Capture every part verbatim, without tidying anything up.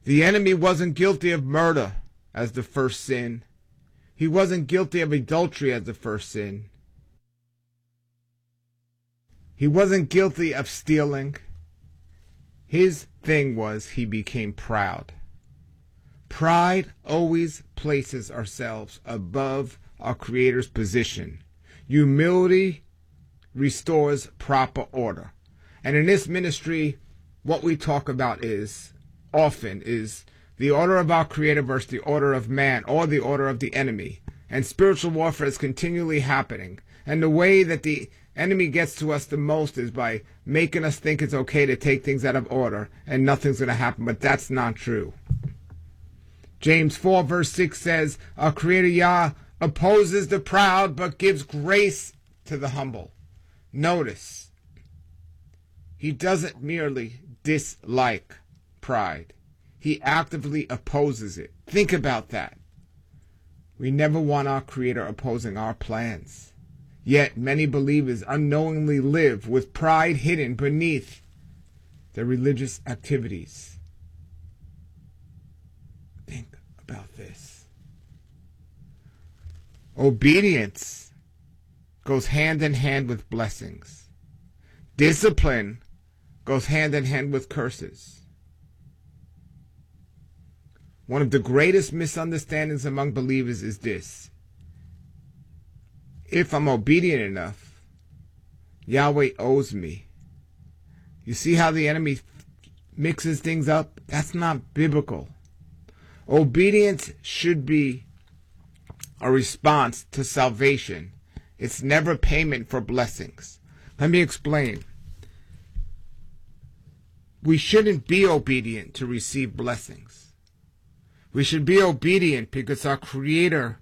The enemy wasn't guilty of murder as the first sin. He wasn't guilty of adultery as the first sin. He wasn't guilty of stealing. His thing was he became proud. Pride always places ourselves above our Creator's position. Humility restores proper order. And in this ministry, what we talk about is, often, is the order of our Creator versus the order of man, or the order of the enemy. And spiritual warfare is continually happening. And the way that the enemy gets to us the most is by making us think it's okay to take things out of order and nothing's going to happen. But that's not true. James four verse six says, our Creator Yah opposes the proud but gives grace to the humble. Notice, he doesn't merely dislike pride. He actively opposes it. Think about that. We never want our Creator opposing our plans. Yet many believers unknowingly live with pride hidden beneath their religious activities. Think about this. Obedience goes hand in hand with blessings. Discipline goes hand in hand with curses. One of the greatest misunderstandings among believers is this. If I'm obedient enough, Yahweh owes me. You see how the enemy mixes things up? That's not biblical. Obedience should be a response to salvation. It's never payment for blessings. Let me explain. We shouldn't be obedient to receive blessings. We should be obedient because our Creator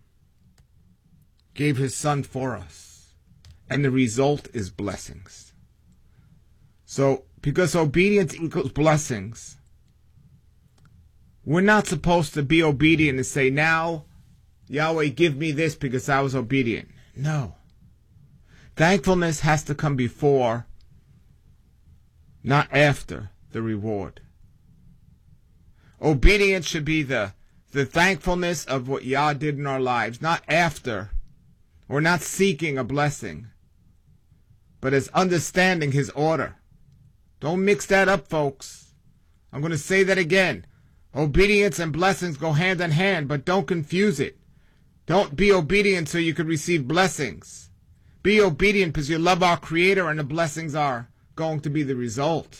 gave His Son for us. And the result is blessings. So, because obedience equals blessings, we're not supposed to be obedient and say, now, Yahweh, give me this because I was obedient. No. Thankfulness has to come before, not after, the reward. Obedience should be the, the thankfulness of what Yah did in our lives, not after. We're not seeking a blessing, but as understanding His order. Don't mix that up, folks. I'm going to say that again. Obedience and blessings go hand in hand, but don't confuse it. Don't be obedient so you could receive blessings. Be obedient because you love our Creator and the blessings are going to be the result.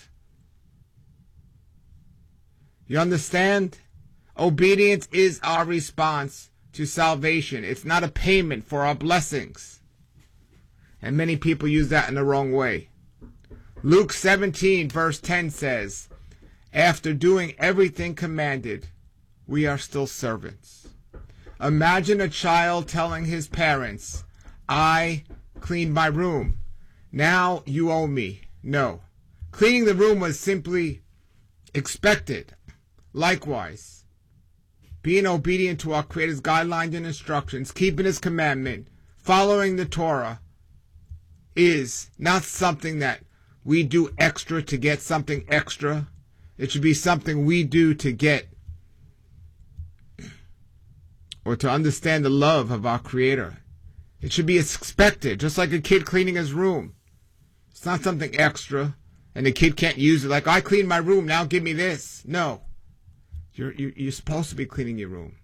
You understand? Obedience is our response to salvation. It's not a payment for our blessings. And many people use that in the wrong way. Luke seventeen verse ten says, after doing everything commanded, we are still servants. Imagine a child telling his parents, I cleaned my room. Now you owe me. No. Cleaning the room was simply expected. Likewise, being obedient to our Creator's guidelines and instructions, keeping His commandment, following the Torah, is not something that we do extra to get something extra. It should be something we do to get or to understand the love of our Creator. It should be expected, just like a kid cleaning his room. It's not something extra, and the kid can't use it like, I cleaned my room, now give me this. No. You're, you're, you're supposed to be cleaning your room.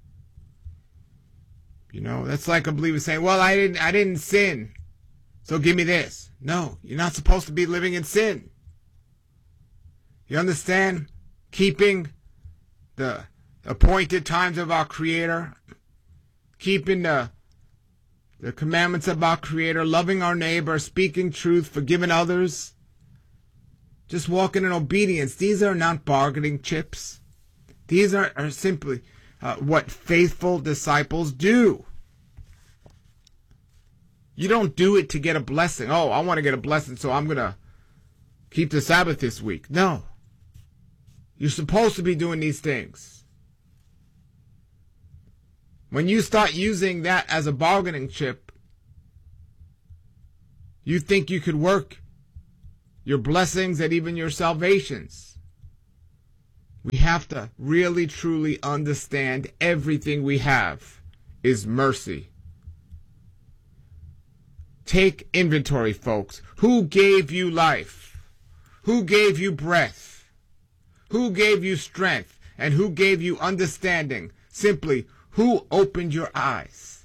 You know, that's like a believer saying, well, I didn't, I didn't sin, so give me this. No, you're not supposed to be living in sin. You understand? Keeping the appointed times of our Creator, keeping the, the commandments of our Creator, loving our neighbor, speaking truth, forgiving others, just walking in obedience. These are not bargaining chips. These are, are simply uh, what faithful disciples do. You don't do it to get a blessing. Oh, I want to get a blessing, so I'm going to keep the Sabbath this week. No. You're supposed to be doing these things. When you start using that as a bargaining chip, you think you could work your blessings and even your salvations. We have to really truly understand everything we have is mercy. Take inventory, folks. Who gave you life? Who gave you breath? Who gave you strength? And who gave you understanding? Simply, who opened your eyes?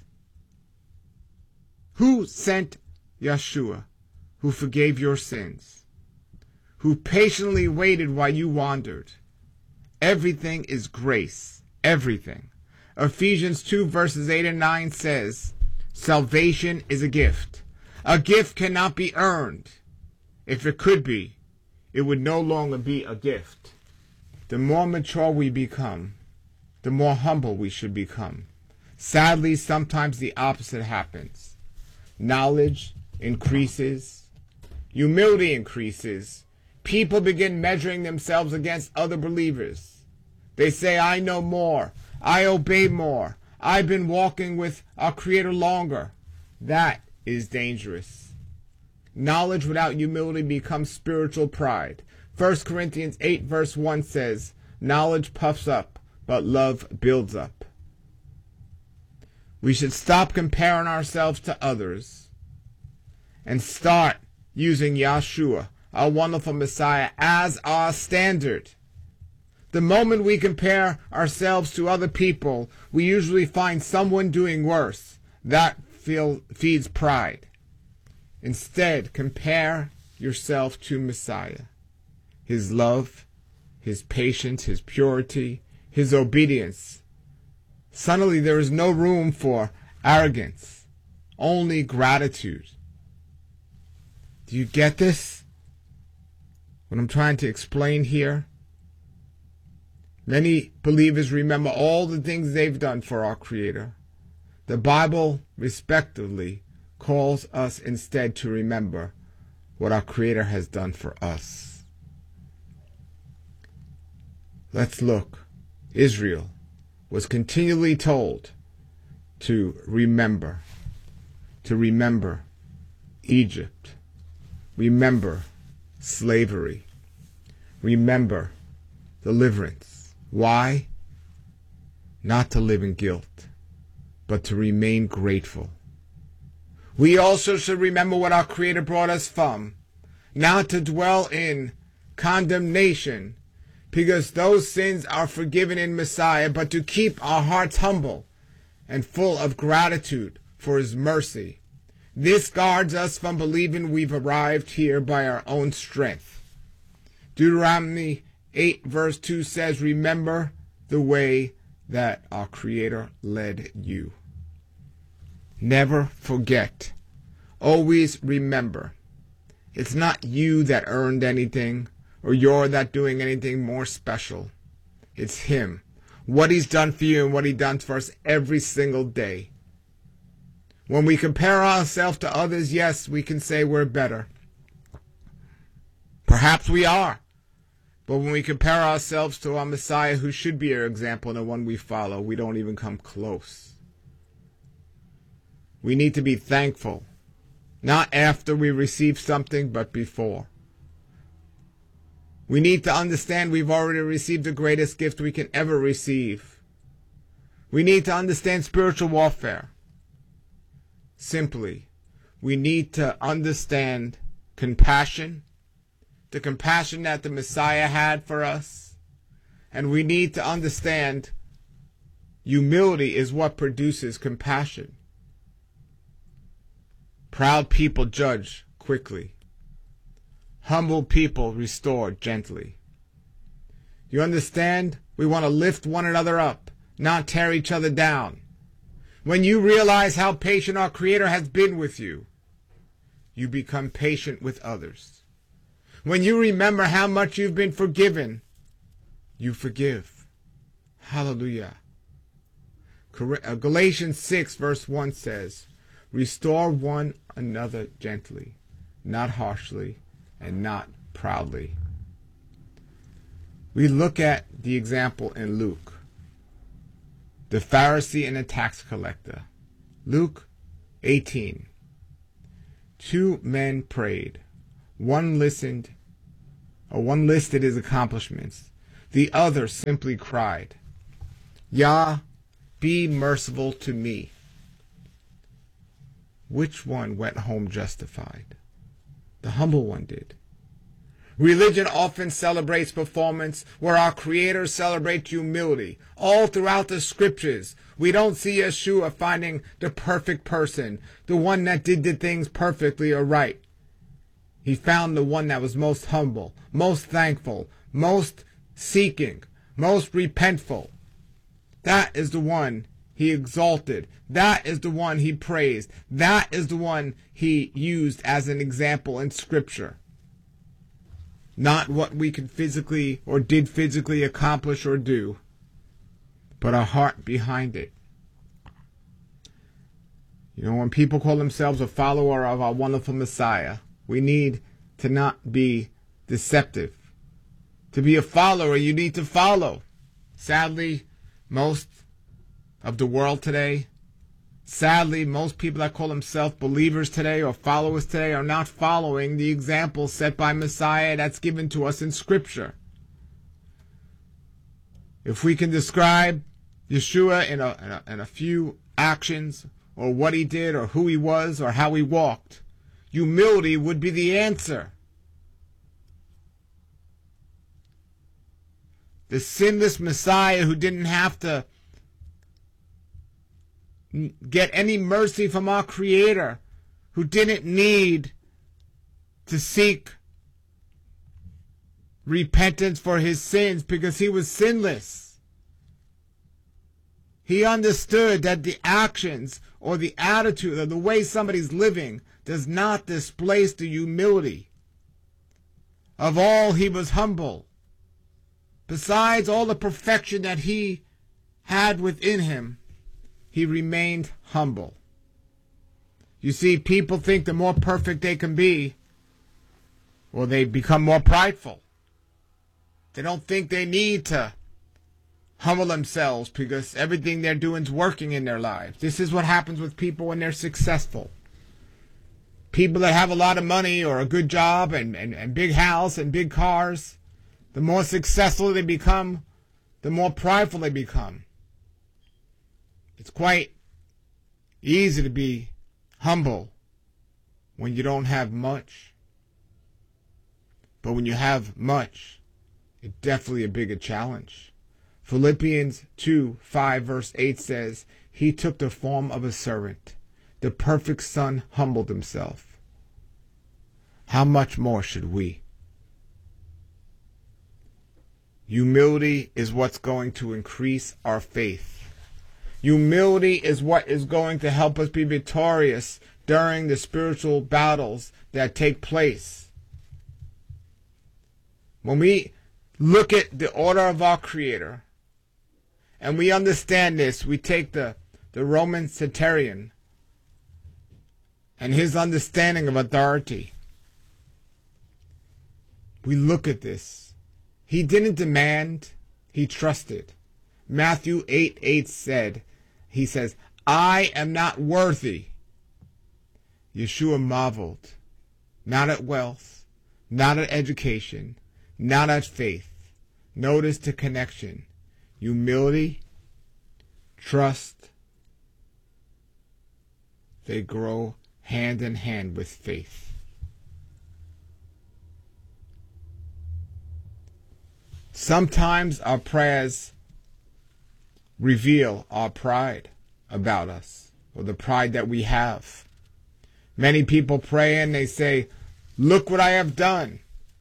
Who sent Yeshua, who forgave your sins? Who patiently waited while you wandered? Everything is grace. Everything. Ephesians two verses eight and nine says, salvation is a gift. A gift cannot be earned. If it could be, it would no longer be a gift. The more mature we become, the more humble we should become. Sadly, sometimes the opposite happens. Knowledge increases. Humility increases. People begin measuring themselves against other believers. They say, I know more. I obey more. I've been walking with our Creator longer. That is dangerous. Knowledge without humility becomes spiritual pride. First Corinthians eight verse one says, knowledge puffs up, but love builds up. We should stop comparing ourselves to others and start using Yeshua, our wonderful Messiah, as our standard. The moment we compare ourselves to other people, we usually find someone doing worse. That feel, feeds pride. Instead, compare yourself to Messiah. His love, his patience, his purity, his obedience. Suddenly there is no room for arrogance, only gratitude. Do you get this? What I'm trying to explain here? Many believers remember all the things they've done for our Creator. The Bible, respectively, calls us instead to remember what our Creator has done for us. Let's look. Israel was continually told to remember, to remember Egypt, remember slavery, remember deliverance. Why? Not to live in guilt, but to remain grateful. We also should remember what our Creator brought us from, not to dwell in condemnation, because those sins are forgiven in Messiah, but to keep our hearts humble and full of gratitude for His mercy. This guards us from believing we've arrived here by our own strength. Deuteronomy eight verse two says, remember the way that our Creator led you. Never forget. Always remember. It's not you that earned anything, or you're not doing anything more special. It's Him. What He's done for you and what He done for us every single day. When we compare ourselves to others, yes, we can say we're better. Perhaps we are. But when we compare ourselves to our Messiah, who should be our example and the one we follow, we don't even come close. We need to be thankful, not after we receive something, but before. We need to understand we've already received the greatest gift we can ever receive. We need to understand spiritual warfare. Simply, we need to understand compassion, the compassion that the Messiah had for us, and we need to understand humility is what produces compassion. Proud people judge quickly. Humble people restore gently. You understand? We want to lift one another up, not tear each other down. When you realize how patient our Creator has been with you, you become patient with others. When you remember how much you've been forgiven, you forgive. Hallelujah. Galatians six verse one says, restore one another gently, not harshly, and not proudly. We look at the example in Luke, the Pharisee and the tax collector. Luke eighteen. Two men prayed. One listened, or one listed his accomplishments. The other simply cried, Yah, be merciful to me. Which one went home justified? The humble one did. Religion often celebrates performance, where our Creator celebrates humility. All throughout the scriptures, we don't see Yeshua finding the perfect person, the one that did the things perfectly or right. He found the one that was most humble, most thankful, most seeking, most repentful. That is the one he exalted. That is the one he praised. That is the one he used as an example in Scripture. Not what we could physically or did physically accomplish or do, but our heart behind it. You know, when people call themselves a follower of our wonderful Messiah, we need to not be deceptive. To be a follower, you need to follow. Sadly, most of the world today, sadly, most people that call themselves believers today or followers today are not following the example set by Messiah that's given to us in Scripture. If we can describe Yeshua in a, in a, in a few actions, or what he did, or who he was, or how he walked, humility would be the answer. The sinless Messiah who didn't have to get any mercy from our Creator, who didn't need to seek repentance for his sins because he was sinless. He understood that the actions or the attitude or the way somebody's living does not displace the humility. Of all, he was humble. Besides all the perfection that he had within him, he remained humble. You see, people think the more perfect they can be, well, they become more prideful. They don't think they need to humble themselves because everything they're doing is working in their lives. This is what happens with people when they're successful. People that have a lot of money or a good job and, and, and big house and big cars, the more successful they become, the more prideful they become. It's quite easy to be humble when you don't have much. But when you have much, it's definitely a bigger challenge. Philippians two, five, verse eight says, He took the form of a servant. The perfect Son humbled himself. How much more should we? Humility is what's going to increase our faith. Humility is what is going to help us be victorious during the spiritual battles that take place. When we look at the order of our Creator, and we understand this, we take the, the Roman centurion and his understanding of authority. We look at this. He didn't demand, he trusted. Matthew eight eight said, he says, I am not worthy. Yeshua marveled, not at wealth, not at education, not at faith. Notice the connection. Humility, trust, they grow hand in hand with faith. Sometimes our prayers reveal our pride about us, or the pride that we have. Many people pray and they say, look what I have done.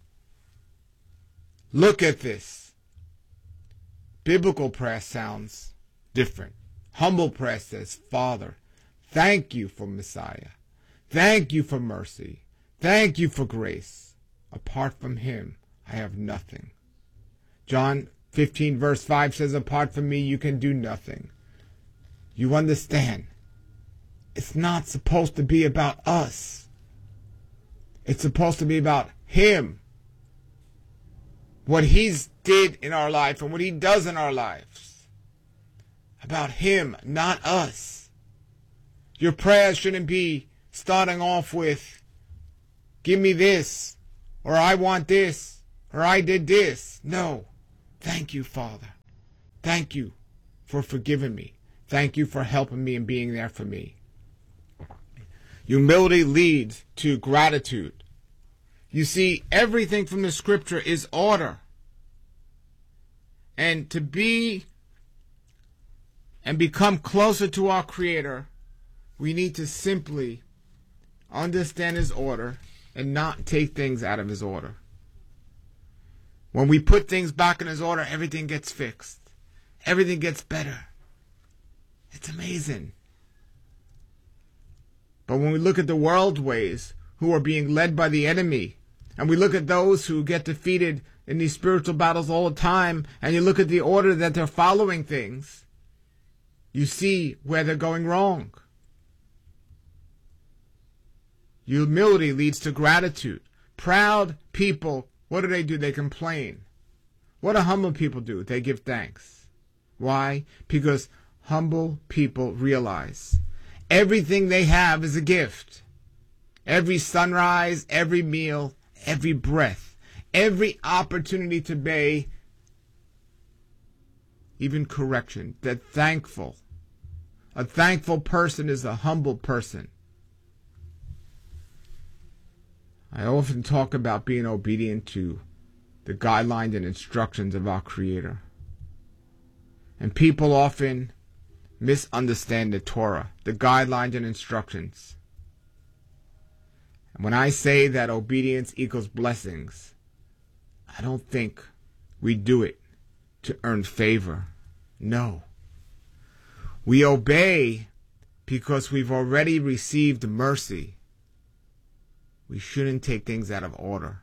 Look at this. Biblical prayer sounds different. Humble prayer says, Father, thank you for Messiah. Thank you for mercy. Thank you for grace. Apart from him, I have nothing. John fifteen verse five says, apart from me, you can do nothing. You understand? It's not supposed to be about us. It's supposed to be about him. What he's did in our life and what he does in our lives. About him, not us. Your prayers shouldn't be starting off with, give me this, or I want this, or I did this. No. Thank you, Father. Thank you for forgiving me. Thank you for helping me and being there for me. Humility leads to gratitude. You see, everything from the scripture is order. And to be and become closer to our Creator, we need to simply understand His order and not take things out of His order. When we put things back in His order, everything gets fixed. Everything gets better. It's amazing. But when we look at the world's ways, who are being led by the enemy, and we look at those who get defeated in these spiritual battles all the time, and you look at the order that they're following things, you see where they're going wrong. Humility leads to gratitude. Proud people, what do they do? They complain. What do humble people do? They give thanks. Why? Because humble people realize everything they have is a gift. Every sunrise, every meal, every breath, every opportunity to obey, even correction. They're thankful. A thankful person is a humble person. I often talk about being obedient to the guidelines and instructions of our Creator. And people often misunderstand the Torah, the guidelines and instructions. And when I say that obedience equals blessings, I don't think we do it to earn favor. No. We obey because we've already received mercy. We shouldn't take things out of order.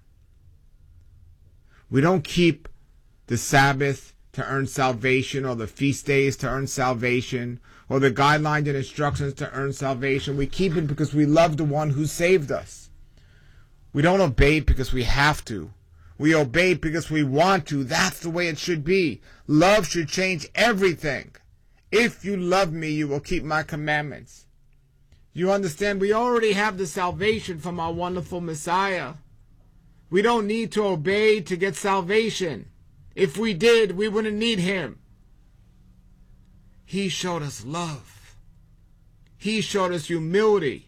We don't keep the Sabbath to earn salvation, or the feast days to earn salvation, or the guidelines and instructions to earn salvation. We keep it because we love the one who saved us. We don't obey because we have to. We obey because we want to. That's the way it should be. Love should change everything. If you love me, you will keep my commandments. You understand? We already have the salvation from our wonderful Messiah. We don't need to obey to get salvation. If we did, we wouldn't need Him. He showed us love. He showed us humility.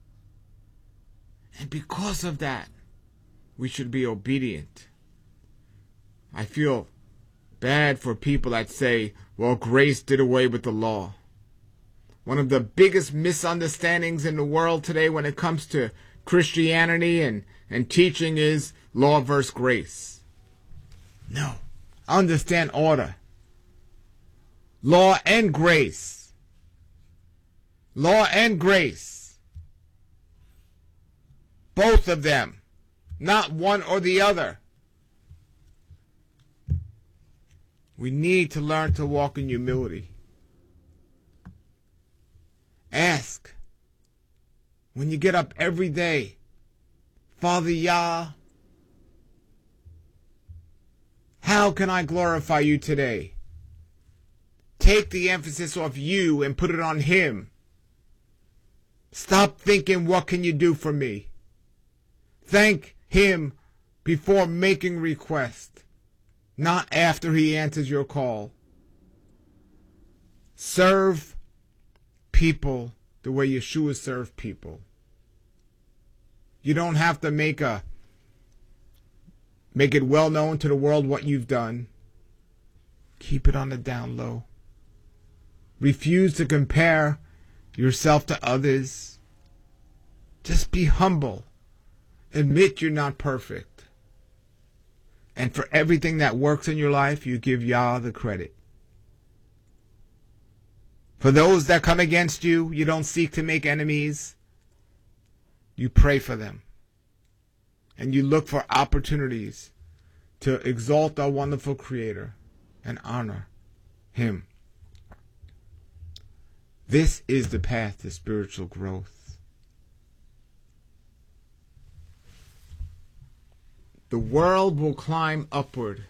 And because of that, we should be obedient. I feel bad for people that say, well, grace did away with the law. One of the biggest misunderstandings in the world today when it comes to Christianity and, and teaching is law versus grace. No. Understand order. Law and grace. Law and grace. Both of them. Not one or the other. We need to learn to walk in humility. Ask, when you get up every day, Father Yah, how can I glorify you today? Take the emphasis off you and put it on Him. Stop thinking, what can you do for me? Thank Him before making request, not after He answers your call. Serve people the way Yeshua served people. You don't have to make a make it well known to the world what you've done. Keep it on the down low. Refuse to compare yourself to others. Just be humble. Admit you're not perfect. And for everything that works in your life, you give Yah the credit. For those that come against you, you don't seek to make enemies. You pray for them. And you look for opportunities to exalt our wonderful Creator and honor Him. This is the path to spiritual growth. The world will climb upward.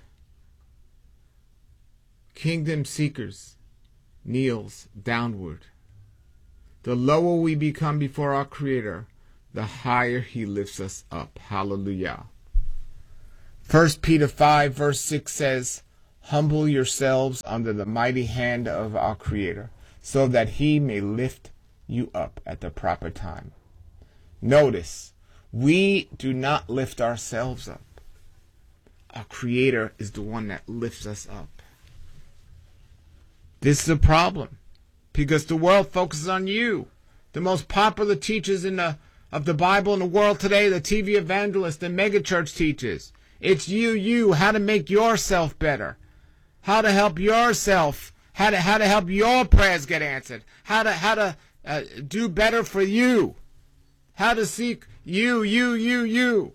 Kingdom seekers kneels downward. The lower we become before our Creator, the higher He lifts us up. Hallelujah. First Peter five verse six says, humble yourselves under the mighty hand of our Creator, so that he may lift you up at the proper time. Notice, we do not lift ourselves up. Our Creator is the one that lifts us up. This is a problem, because the world focuses on you. The most popular teachers in the of the Bible in the world today, the T V evangelists, the megachurch teachers. It's you, you, how to make yourself better, how to help yourself, how to how to help your prayers get answered, how to how to uh, do better for you, how to seek you, you, you, you.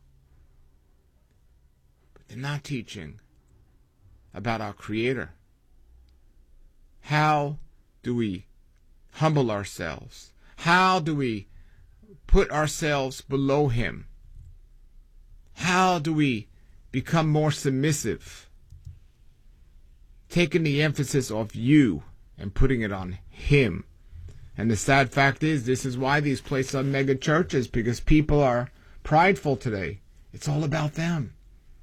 But they're not teaching about our Creator. How do we humble ourselves? How do we put ourselves below him? How do we become more submissive? Taking the emphasis off you and putting it on him. And the sad fact is, this is why these places are mega churches, because people are prideful today. It's all about them.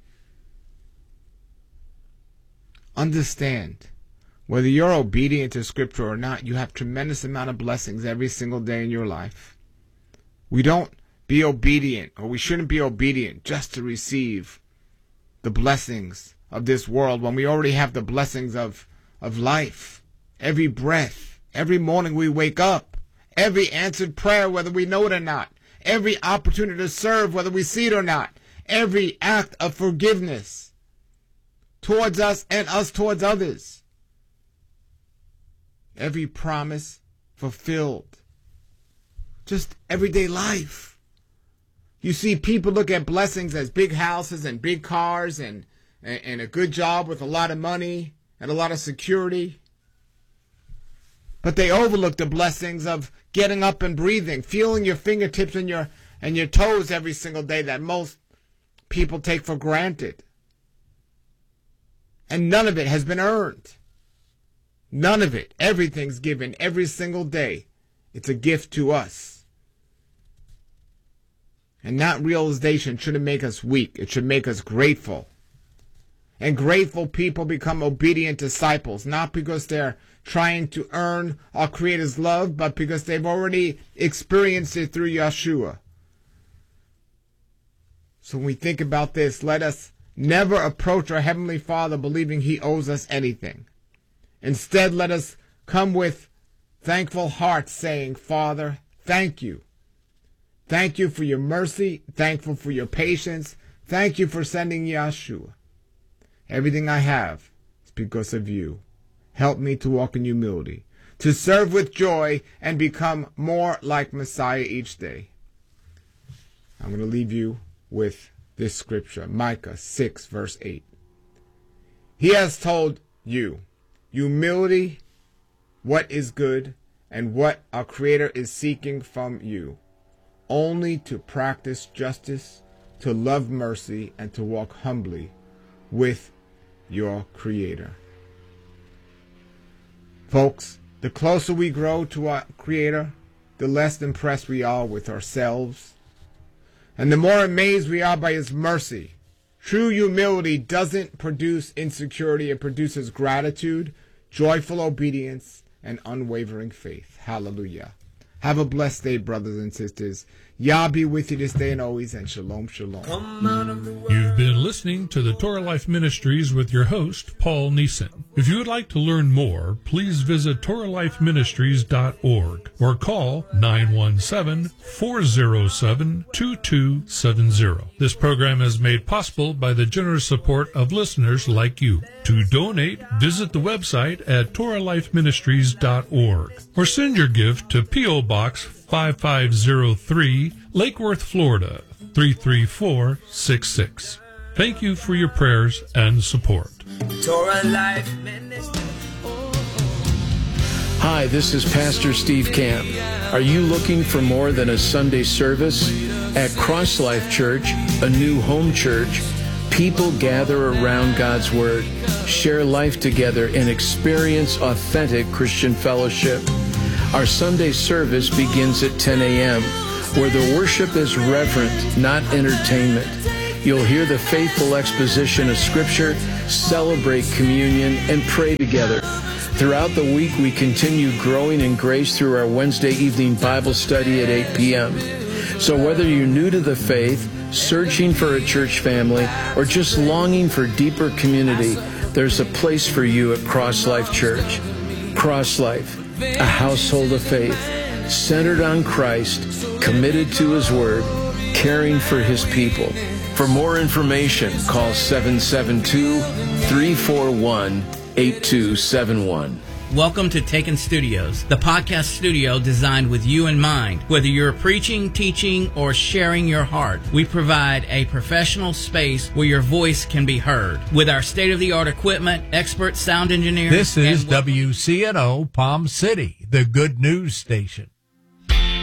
Understand, whether you're obedient to Scripture or not, you have tremendous amount of blessings every single day in your life. We don't be obedient, or we shouldn't be obedient just to receive the blessings of this world when we already have the blessings of, of life. Every breath, every morning we wake up, every answered prayer, whether we know it or not, every opportunity to serve, whether we see it or not, every act of forgiveness towards us and us towards others, every promise fulfilled. Just everyday life. You see, people look at blessings as big houses and big cars and, and, and a good job with a lot of money and a lot of security. But they overlook the blessings of getting up and breathing, feeling your fingertips and your and your toes every single day that most people take for granted. And none of it has been earned. None of it. Everything's given every single day. It's a gift to us. And that realization shouldn't make us weak. It should make us grateful. And grateful people become obedient disciples, not because they're trying to earn our Creator's love, but because they've already experienced it through Yeshua. So when we think about this, let us never approach our Heavenly Father believing He owes us anything. Instead, let us come with thankful hearts saying, Father, thank you. Thank you for your mercy. Thankful for your patience. Thank you for sending Yeshua. Everything I have is because of you. Help me to walk in humility, to serve with joy, and become more like Messiah each day. I'm going to leave you with this scripture, Micah six, verse eight. He has told you, humility, what is good, and what our Creator is seeking from you, only to practice justice, to love mercy, and to walk humbly with your Creator. Folks, the closer we grow to our Creator, the less impressed we are with ourselves, and the more amazed we are by His mercy. True humility doesn't produce insecurity. It produces gratitude, joyful obedience, and unwavering faith. Hallelujah. Have a blessed day, brothers and sisters. Yah be with you this day and always, and shalom, shalom. You've been listening to the Torah Life Ministries with your host, Paul Neeson. If you would like to learn more, please visit Torah Life Ministries dot org or call nine one seven, four zero seven, two two seven zero. This program is made possible by the generous support of listeners like you. To donate, visit the website at Torah Life Ministries dot org or send your gift to P O. Box five five zero three, Lake Worth, Florida, three three four six six. Thank you for your prayers and support. Torah Life Ministry. Hi, this is Pastor Steve Camp. Are you looking for more than a Sunday service? At Cross Life Church, a new home church, people gather around God's Word, share life together, and experience authentic Christian fellowship. Our Sunday service begins at ten a.m., where the worship is reverent, not entertainment. You'll hear the faithful exposition of Scripture, celebrate communion, and pray together. Throughout the week, we continue growing in grace through our Wednesday evening Bible study at eight p.m. So whether you're new to the faith, searching for a church family, or just longing for deeper community, there's a place for you at Cross Life Church. Cross Life, a household of faith, centered on Christ, committed to His Word, caring for His people. For more information, call seven seven two, three four one, eight two seven one. Welcome to Taken Studios, the podcast studio designed with you in mind. Whether you're preaching, teaching, or sharing your heart, we provide a professional space where your voice can be heard. With our state-of-the-art equipment, expert sound engineers... This is W C N O Palm City, the good news station.